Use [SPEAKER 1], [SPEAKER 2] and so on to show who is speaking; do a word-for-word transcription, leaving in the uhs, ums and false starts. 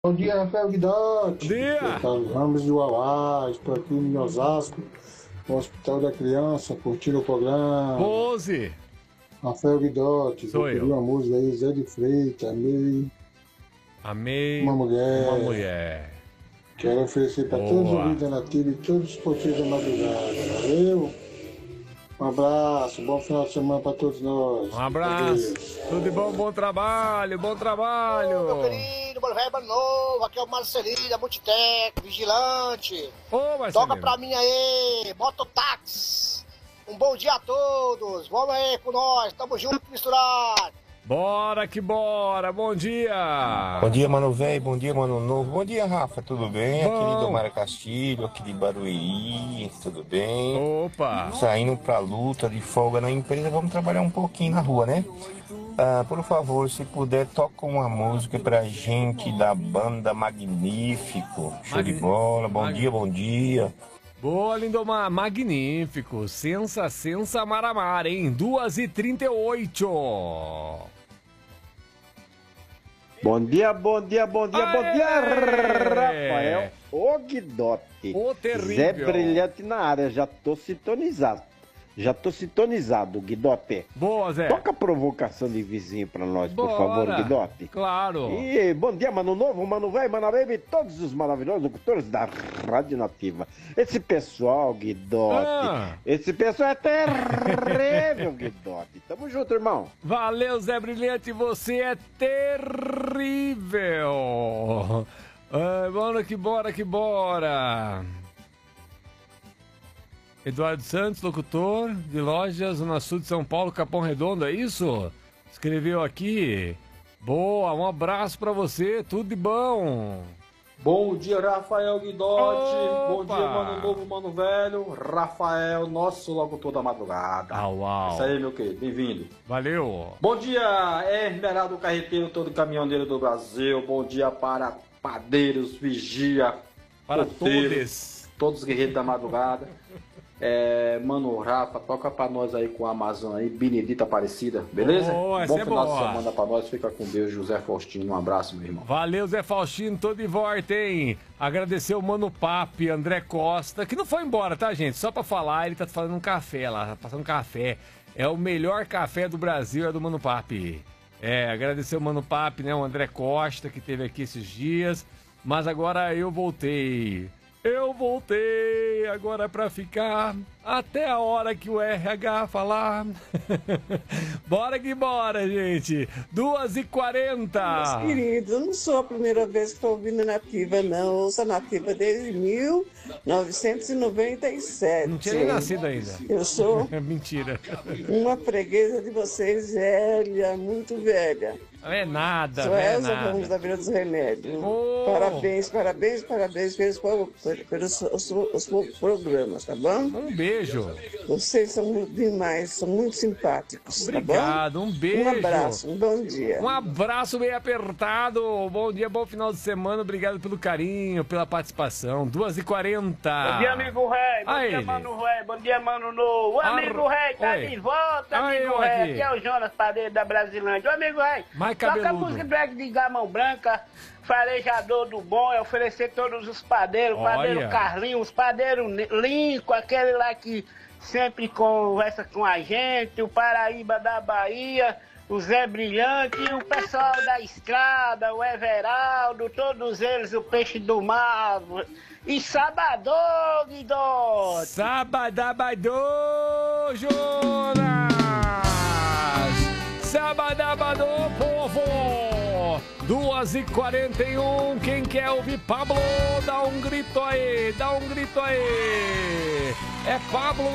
[SPEAKER 1] Bom dia, Rafael Guidotti.
[SPEAKER 2] Bom dia.
[SPEAKER 1] Carlos Ramos de Uauá, estou aqui em Osasco, no Hospital da Criança, curtindo o programa.
[SPEAKER 2] Pose.
[SPEAKER 1] Rafael Guidotti,
[SPEAKER 2] Sou
[SPEAKER 1] vou pedir
[SPEAKER 2] eu.
[SPEAKER 1] uma música aí, Zé de Freitas, amei.
[SPEAKER 2] Amei
[SPEAKER 1] Uma mulher.
[SPEAKER 2] uma mulher.
[SPEAKER 1] Quero oferecer para
[SPEAKER 2] Boa.
[SPEAKER 1] todos os ouvintes da Nativa e todos os portugueses da madrugada. Valeu? Um abraço, bom final de semana para todos nós.
[SPEAKER 2] Um abraço. Tudo de bom, bom trabalho, bom trabalho.
[SPEAKER 3] Meu querido, bom velho, bom novo, aqui é o Marcelinho da Multitec, vigilante.
[SPEAKER 2] Ô, Marcelinho.
[SPEAKER 3] Toca pra mim aí, mototáxi. Um bom dia a todos, vamos aí com nós, tamo junto, misturado.
[SPEAKER 2] Bora que bora, bom dia.
[SPEAKER 4] Bom dia, mano velho, bom dia, mano novo. Bom dia, Rafa, tudo bem?
[SPEAKER 2] Bom.
[SPEAKER 4] Aqui de Domara Castilho, aqui de Barueri, tudo bem?
[SPEAKER 2] Opa.
[SPEAKER 4] Saindo pra luta, de folga na empresa, vamos trabalhar um pouquinho na rua, né? Ah, por favor, se puder, toca uma música pra gente da banda Magnífico. Show de
[SPEAKER 2] Magni-
[SPEAKER 4] bola, bom
[SPEAKER 2] Magni-
[SPEAKER 4] dia, bom dia.
[SPEAKER 2] Boa, Lindomar, magnífico. Sensa, sensa, maramar, hein? duas e trinta e oito.
[SPEAKER 5] Bom dia, bom dia, bom dia, bom
[SPEAKER 2] Aê!
[SPEAKER 5] dia, Rafael Ogdotti.
[SPEAKER 2] Ô, terrível.
[SPEAKER 5] Zé Brilhante na área, já tô sintonizado. Já tô sintonizado, Guidotti.
[SPEAKER 2] Boa, Zé.
[SPEAKER 5] Toca a provocação de vizinho pra nós, por
[SPEAKER 2] Bora.
[SPEAKER 5] favor, Guidotti.
[SPEAKER 2] Claro.
[SPEAKER 5] E bom dia, Mano Novo, Mano Velho, Mano Baby, todos os maravilhosos locutores da Rádio Nativa. Esse pessoal, Guidotti,
[SPEAKER 2] Ah.
[SPEAKER 5] esse pessoal é terrível, Guidotti. Tamo junto, irmão.
[SPEAKER 2] Valeu, Zé Brilhante, você é terrível. Ah, bora que bora que bora. Eduardo Santos, locutor de lojas Zona Sul de São Paulo, Capão Redondo, é isso? Escreveu aqui. Boa, um abraço pra você, tudo de bom.
[SPEAKER 6] Bom dia, Rafael Guidotti. Bom
[SPEAKER 2] Opa!
[SPEAKER 6] dia, Mano Novo, Mano Velho. Rafael, nosso locutor da madrugada.
[SPEAKER 2] Ah, uau.
[SPEAKER 6] Isso aí, meu querido. Bem-vindo.
[SPEAKER 2] Valeu.
[SPEAKER 6] Bom dia, Esmeraldo Carreteiro, todo caminhoneiro do Brasil. Bom dia para padeiros, vigia,
[SPEAKER 2] Para
[SPEAKER 6] porteiros,
[SPEAKER 2] todos.
[SPEAKER 6] todos os guerreiros da madrugada. É, Mano Rafa, toca pra nós aí com a Amazon aí, Benedita Aparecida, beleza?
[SPEAKER 2] Boa, essa
[SPEAKER 6] Bom
[SPEAKER 2] é
[SPEAKER 6] final
[SPEAKER 2] boa.
[SPEAKER 6] de semana pra nós, fica com Deus, José Faustino, um abraço, meu irmão.
[SPEAKER 2] Valeu, Zé Faustino, tô de volta, hein? Agradecer o Mano Papi, André Costa, que não foi embora, tá, gente? Só pra falar, ele tá fazendo um café lá, tá passando café. É o melhor café do Brasil, é do Mano Papi. É, agradecer o Mano Papi, né? O André Costa, que esteve aqui esses dias. Mas agora eu voltei. Eu voltei agora pra ficar até a hora que o R H falar. Bora que bora, gente. duas e quarenta.
[SPEAKER 7] Meus queridos, eu não sou a primeira vez que estou ouvindo Nativa, não. Eu ouço a Nativa desde mil novecentos e noventa e sete.
[SPEAKER 2] Não tinha nem nascido ainda.
[SPEAKER 7] Eu sou
[SPEAKER 2] É mentira.
[SPEAKER 7] uma freguesa de vocês, velha, muito velha.
[SPEAKER 2] Não é nada,
[SPEAKER 7] Sou
[SPEAKER 2] não é
[SPEAKER 7] Elza Ramos da
[SPEAKER 2] nada.
[SPEAKER 7] Vila dos Remédios.
[SPEAKER 2] Oh.
[SPEAKER 7] Parabéns, parabéns, parabéns pelos, pelos os, os, os programas, tá bom?
[SPEAKER 2] Um beijo.
[SPEAKER 7] Vocês são muito demais, são muito simpáticos, tá bom?
[SPEAKER 2] Obrigado, um beijo.
[SPEAKER 7] Um abraço, um bom dia.
[SPEAKER 2] Um abraço bem apertado. Bom dia, bom final de semana. Obrigado pelo carinho, pela participação. duas e quarenta.
[SPEAKER 8] Bom dia, amigo Rei. Bom
[SPEAKER 2] Ah,
[SPEAKER 8] dia,
[SPEAKER 2] ele.
[SPEAKER 8] Mano Rei. Bom dia, Mano Novo. O
[SPEAKER 2] Ar-
[SPEAKER 8] amigo Rei tá
[SPEAKER 2] Oi.
[SPEAKER 8] de volta,
[SPEAKER 2] Ah,
[SPEAKER 8] amigo
[SPEAKER 2] eu
[SPEAKER 8] Rei.
[SPEAKER 2] aqui.
[SPEAKER 8] Aqui é o Jonas Padeiro da Brasilândia. Ô, amigo Rei,
[SPEAKER 2] Mais
[SPEAKER 8] toca a
[SPEAKER 2] cabeludo.
[SPEAKER 8] música Drag de Gamão Branca, farejador do bom, é oferecer todos os padeiros,
[SPEAKER 2] Olha.
[SPEAKER 8] padeiro Carlinhos, padeiro Linco, aquele lá que sempre conversa com a gente, o Paraíba da Bahia, o Zé Brilhante, e o pessoal da estrada, o Everaldo, todos eles, o Peixe do Mar. E Sabadão, Guidotti!
[SPEAKER 2] Sabadabadô, Jonas! Sabadabadô, povo! duas e quarenta e um, quem quer ouvir Pablo, dá um grito aí, dá um grito aí! É Pablo